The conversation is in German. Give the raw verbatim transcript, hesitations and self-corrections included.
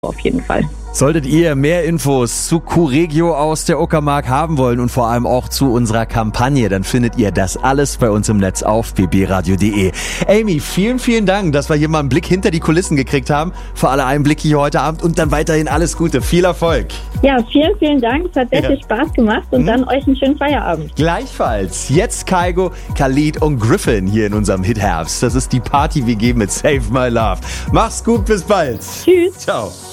auf jeden Fall. Solltet ihr mehr Infos zu Q-Regio aus der Uckermark haben wollen und vor allem auch zu unserer Kampagne, dann findet ihr das alles bei uns im Netz auf b b radio punkt d e. Amy, vielen, vielen Dank, dass wir hier mal einen Blick hinter die Kulissen gekriegt haben. Für alle Einblicke hier heute Abend und dann weiterhin alles Gute. Viel Erfolg. Ja, vielen, vielen Dank. Es hat sehr Ja. viel Spaß gemacht und Mhm. dann euch einen schönen Feierabend. Gleichfalls. Jetzt Kygo, Khalid und Griffin hier in unserem Hit Herbst. Das ist die Party-W G mit Save My Love. Mach's gut, bis bald. Tschüss. Ciao.